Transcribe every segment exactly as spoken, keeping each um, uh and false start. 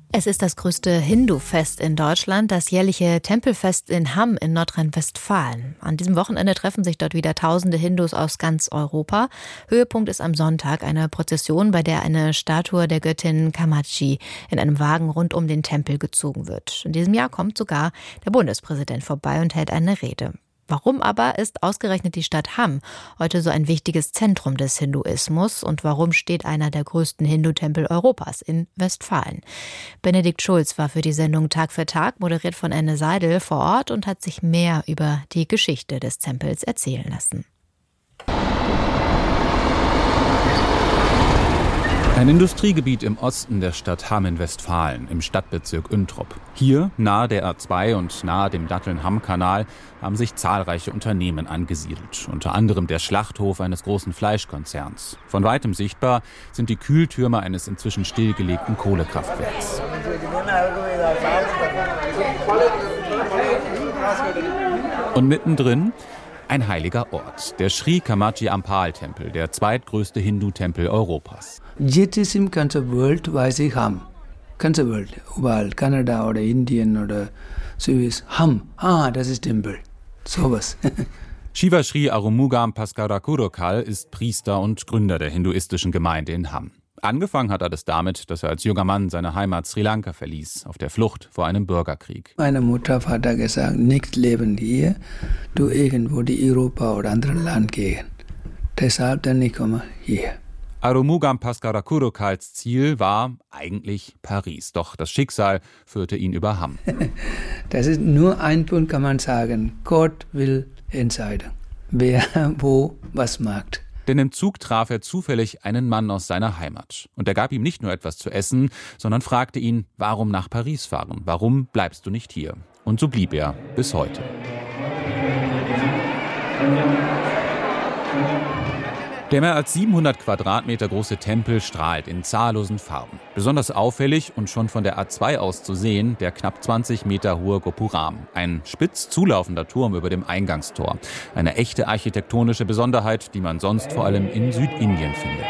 Es ist das größte Hindu-Fest in Deutschland, das jährliche Tempelfest in Hamm in Nordrhein-Westfalen. An diesem Wochenende treffen sich dort wieder tausende Hindus aus ganz Europa. Höhepunkt ist am Sonntag eine Prozession, bei der eine Statue der Göttin Kamakhyi in einem Wagen rund um den Tempel gezogen wird. In diesem Jahr kommt sogar der Bundespräsident vorbei und hält eine Rede. Warum aber ist ausgerechnet die Stadt Hamm heute so ein wichtiges Zentrum des Hinduismus und warum steht einer der größten Hindu-Tempel Europas in Westfalen? Benedikt Schulz war für die Sendung Tag für Tag, moderiert von Anne Seidel, vor Ort und hat sich mehr über die Geschichte des Tempels erzählen lassen. Ein Industriegebiet im Osten der Stadt Hamm in Westfalen, im Stadtbezirk Üntrop. Hier, nahe der A zwei und nahe dem Datteln-Hamm-Kanal, haben sich zahlreiche Unternehmen angesiedelt. Unter anderem der Schlachthof eines großen Fleischkonzerns. Von weitem sichtbar sind die Kühltürme eines inzwischen stillgelegten Kohlekraftwerks. Und mittendrin ein heiliger Ort, der Sri Kamakhyi Ampal-Tempel, der zweitgrößte Hindu-Tempel Europas. Jetzt im ganzen Welt weiß ich Hamm. Ganze Welt, überall, Kanada oder Indien oder Swiss. Hamm, ah, das ist Tempel. Sowas. Shiva Sri Arumugam Bhaskarakurokal ist Priester und Gründer der hinduistischen Gemeinde in Hamm. Angefangen hat alles damit, dass er als junger Mann seine Heimat Sri Lanka verließ, auf der Flucht vor einem Bürgerkrieg. Meine Mutter hat gesagt, nicht leben hier, du irgendwo die Europa oder andere Land gehen. Deshalb dann ich komme hier. Arumugam Bhaskarakurokals Ziel war eigentlich Paris, doch das Schicksal führte ihn über Hamm. Das ist nur ein Punkt, kann man sagen. Gott will entscheiden, wer wo was macht. Denn im Zug traf er zufällig einen Mann aus seiner Heimat. Und er gab ihm nicht nur etwas zu essen, sondern fragte ihn, warum nach Paris fahren? Warum bleibst du nicht hier? Und so blieb er bis heute. Der mehr als siebenhundert Quadratmeter große Tempel strahlt in zahllosen Farben. Besonders auffällig und schon von der A zwei aus zu sehen, der knapp zwanzig Meter hohe Gopuram. Ein spitz zulaufender Turm über dem Eingangstor. Eine echte architektonische Besonderheit, die man sonst vor allem in Südindien findet.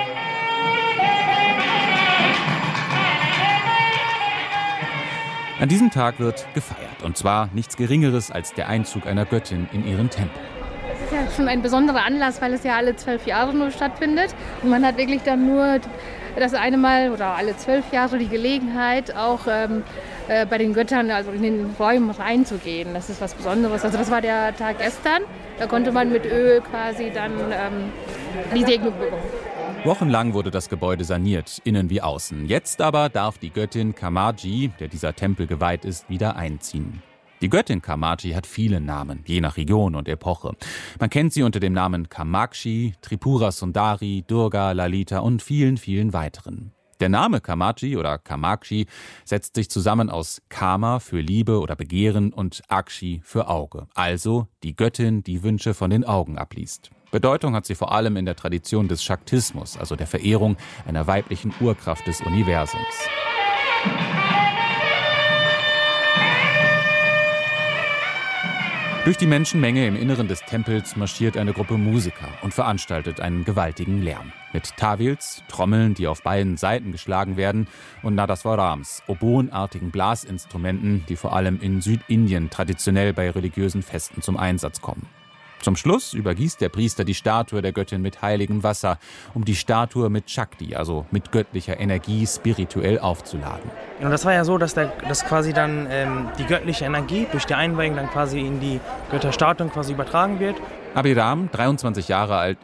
An diesem Tag wird gefeiert. Und zwar nichts Geringeres als der Einzug einer Göttin in ihren Tempel. Das ist ja schon ein besonderer Anlass, weil es ja alle zwölf Jahre nur stattfindet. Und man hat wirklich dann nur das eine Mal oder alle zwölf Jahre so die Gelegenheit, auch ähm, äh, bei den Göttern, also in den Räumen reinzugehen. Das ist was Besonderes. Also das war der Tag gestern. Da konnte man mit Öl quasi dann ähm, die Segnung bekommen. Wochenlang wurde das Gebäude saniert, innen wie außen. Jetzt aber darf die Göttin Kamakhyi, der dieser Tempel geweiht ist, wieder einziehen. Die Göttin Kamakhyi hat viele Namen, je nach Region und Epoche. Man kennt sie unter dem Namen Kamakshi, Tripura Sundari, Durga, Lalita und vielen, vielen weiteren. Der Name Kamakhyi oder Kamakshi setzt sich zusammen aus Kama für Liebe oder Begehren und Akshi für Auge. Also die Göttin, die Wünsche von den Augen abliest. Bedeutung hat sie vor allem in der Tradition des Shaktismus, also der Verehrung einer weiblichen Urkraft des Universums. Durch die Menschenmenge im Inneren des Tempels marschiert eine Gruppe Musiker und veranstaltet einen gewaltigen Lärm. Mit Tawils, Trommeln, die auf beiden Seiten geschlagen werden, und Nadaswarams, oboenartigen Blasinstrumenten, die vor allem in Südindien traditionell bei religiösen Festen zum Einsatz kommen. Zum Schluss übergießt der Priester die Statue der Göttin mit heiligem Wasser, um die Statue mit Shakti, also mit göttlicher Energie, spirituell aufzuladen. Und das war ja so, dass, der, dass quasi dann ähm, die göttliche Energie durch die Einweihung dann quasi in die Götterstatue quasi übertragen wird. Abhiram, dreiundzwanzig Jahre alt,